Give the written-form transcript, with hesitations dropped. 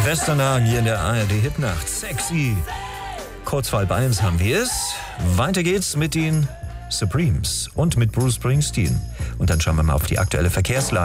Westernhagen hier in der ARD-Hitnacht. Sexy. Kurz vor 1:30 haben wir es. Weiter geht's mit den Supremes und mit Bruce Springsteen. Und dann schauen wir mal auf die aktuelle Verkehrslage.